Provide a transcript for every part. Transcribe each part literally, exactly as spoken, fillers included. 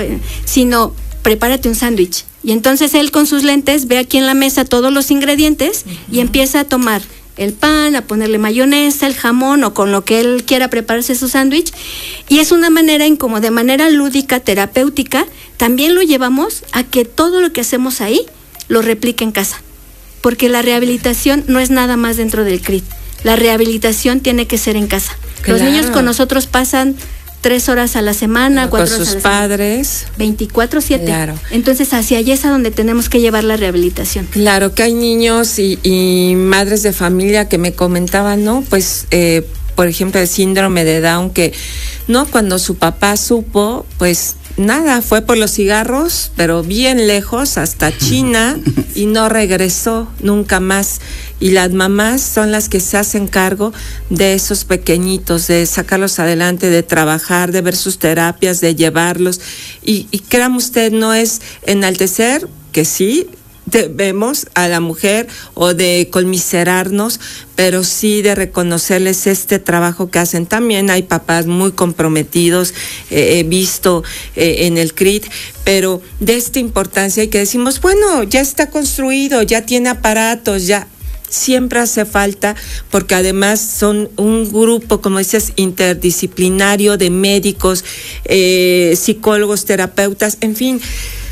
sino prepárate un sándwich. Y entonces él con sus lentes ve aquí en la mesa todos los ingredientes uh-huh. y empieza a tomar el pan, a ponerle mayonesa, el jamón o con lo que él quiera prepararse su sándwich. Y es una manera en como de manera lúdica, terapéutica, también lo llevamos a que todo lo que hacemos ahí lo replique en casa. Porque la rehabilitación no es nada más dentro del C R I T. La rehabilitación tiene que ser en casa. Claro. Los niños con nosotros pasan tres horas a la semana, con cuatro horas sus a la padres. semana. veinticuatro siete. Claro. Entonces, hacia allá es a donde tenemos que llevar la rehabilitación. Claro, que hay niños y, y madres de familia que me comentaban, ¿no? Pues, eh, por ejemplo, el síndrome de Down, que, ¿no? Cuando su papá supo, pues, nada, fue por los cigarros, pero bien lejos, hasta China, y no regresó nunca más. Y las mamás son las que se hacen cargo de esos pequeñitos, de sacarlos adelante, de trabajar, de ver sus terapias, de llevarlos. Y, y créame usted, no es enaltecer, que sí, debemos a la mujer o de conmiserarnos, pero sí de reconocerles este trabajo que hacen. También hay papás muy comprometidos, eh, he visto eh, en el C R I T, pero de esta importancia y que decimos, bueno, ya está construido, ya tiene aparatos, ya siempre hace falta, porque además son un grupo, como dices, interdisciplinario de médicos, eh, psicólogos, terapeutas, en fin.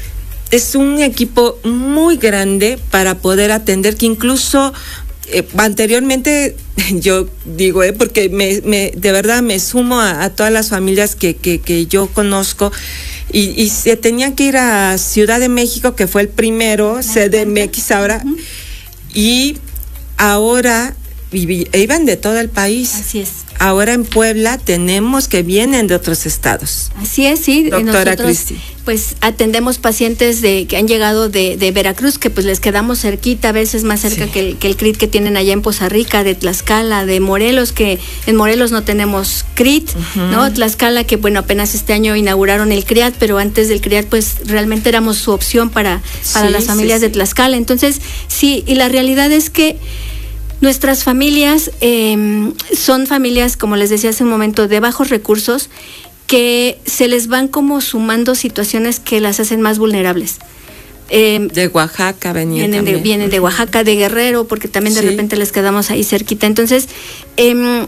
Es un equipo muy grande para poder atender, que incluso eh, anteriormente, yo digo, eh, porque me, me, de verdad me sumo a, a todas las familias que, que, que yo conozco, y, y se tenían que ir a Ciudad de México, que fue el primero, C D M X ahora, uh-huh. y ahora iban de todo el país. Así es. Ahora en Puebla tenemos que vienen de otros estados. Así es, sí. Doctora Nosotros, Cristi. Pues atendemos pacientes de que han llegado de, de Veracruz, que pues les quedamos cerquita, a veces más cerca sí. que, el, que el C R I T que tienen allá en Poza Rica, de Tlaxcala, de Morelos, que en Morelos no tenemos C R I T, uh-huh. ¿no? Tlaxcala, que bueno, apenas este año inauguraron el C R I A T, pero antes del C R I A T pues realmente éramos su opción para, para sí, las familias sí, sí. de Tlaxcala. Entonces, sí, y la realidad es que nuestras familias eh, son familias, como les decía hace un momento, de bajos recursos, que se les van como sumando situaciones que las hacen más vulnerables. Eh, de Oaxaca venían vienen de, vienen de Oaxaca, de Guerrero, porque también de sí. repente les quedamos ahí cerquita. Entonces, eh,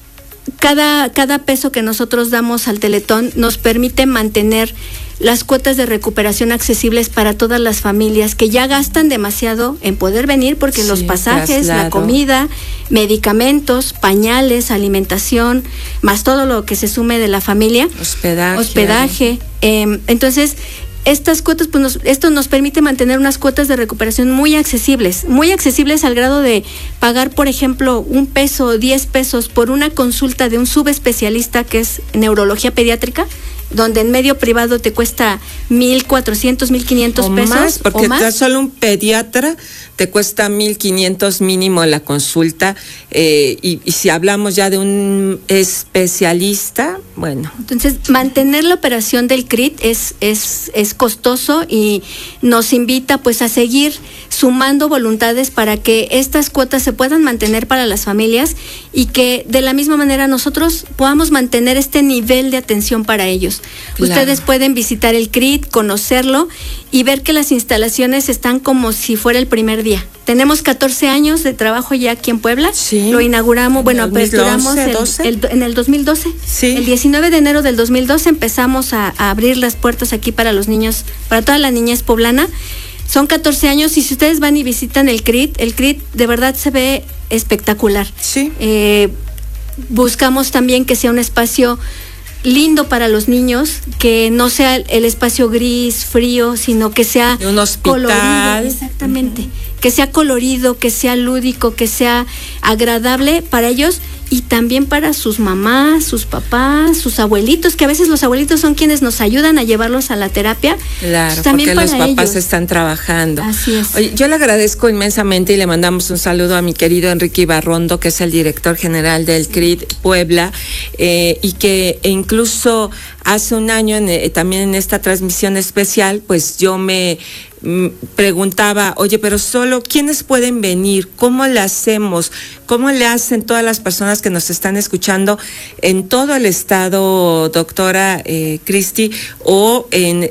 cada, cada peso que nosotros damos al Teletón nos permite mantener las cuotas de recuperación accesibles para todas las familias que ya gastan demasiado en poder venir, porque sí, los pasajes, traslado. La comida, medicamentos, pañales, alimentación, más todo lo que se sume de la familia, hospedaje, hospedaje. Eh, entonces, estas cuotas, pues nos, esto nos permite mantener unas cuotas de recuperación muy accesibles, muy accesibles al grado de pagar, por ejemplo, un peso o diez pesos por una consulta de un subespecialista que es neurología pediátrica, donde en medio privado te cuesta mil cuatrocientos, mil quinientos pesos. Más, porque o más. Solo un pediatra te cuesta mil quinientos mínimo la consulta, eh, y, y si hablamos ya de un especialista, bueno. Entonces, mantener la operación del C R I T es, es, es costoso y nos invita pues a seguir sumando voluntades para que estas cuotas se puedan mantener para las familias y que de la misma manera nosotros podamos mantener este nivel de atención para ellos. Claro. Ustedes pueden visitar el C R I T, conocerlo y ver que las instalaciones están como si fuera el primer día. Tenemos catorce años de trabajo ya aquí en Puebla. Sí. Lo inauguramos, bueno, aperturamos el, el, en el dos mil doce. Sí. El diecinueve de enero del dos mil doce empezamos a, a abrir las puertas aquí para los niños, para toda la niñez poblana. Son catorce años y si ustedes van y visitan el C R I T, el C R I T de verdad se ve espectacular. Sí. Eh, buscamos también que sea un espacio lindo para los niños, que no sea el espacio gris, frío, sino que sea un hospital. Colorido, exactamente, uh-huh. que sea colorido, que sea lúdico, que sea agradable para ellos y también para sus mamás, sus papás, sus abuelitos, que a veces los abuelitos son quienes nos ayudan a llevarlos a la terapia. Claro, pues también porque los papás ellos. Están trabajando. Así es. Oye, yo le agradezco inmensamente y le mandamos un saludo a mi querido Enrique Ibarrondo, que es el director general del C R I T Puebla, eh, y que incluso hace un año en, eh, también en esta transmisión especial, pues yo me preguntaba, oye, pero solo, ¿quiénes pueden venir? ¿Cómo le hacemos? ¿Cómo le hacen todas las personas que nos están escuchando en todo el estado, doctora eh, Cristi, o en